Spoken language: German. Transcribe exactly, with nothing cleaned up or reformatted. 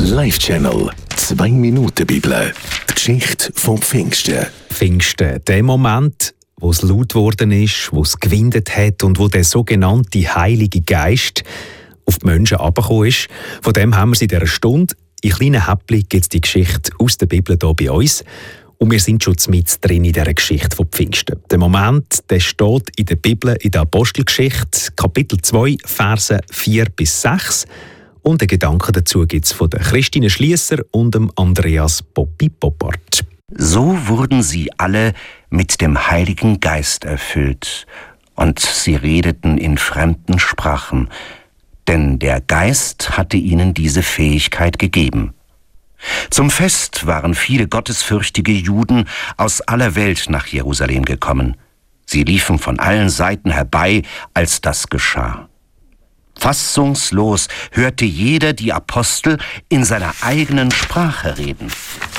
Live-Channel. Zwei Minuten Bibel. Die Geschichte vom Pfingsten. Pfingsten, der Moment, wo es laut geworden ist, wo es gewindet hat und wo der sogenannte Heilige Geist auf die Menschen herabgekommen ist. Von dem haben wir sie in dieser Stunde. In kleinen Häppchen gibt es die Geschichte aus der Bibel hier bei uns. Und wir sind schon mit drin in dieser Geschichte von Pfingsten. Der Moment, der steht in der Bibel, in der Apostelgeschichte, Kapitel zwei, Verse vier bis sechs. Und den Gedanken dazu gibt es von der Christine Schliesser und dem Andreas Poppi-Poppart. So wurden sie alle mit dem Heiligen Geist erfüllt, und sie redeten in fremden Sprachen, denn der Geist hatte ihnen diese Fähigkeit gegeben. Zum Fest waren viele gottesfürchtige Juden aus aller Welt nach Jerusalem gekommen. Sie liefen von allen Seiten herbei, als das geschah. Fassungslos hörte jeder die Apostel in seiner eigenen Sprache reden.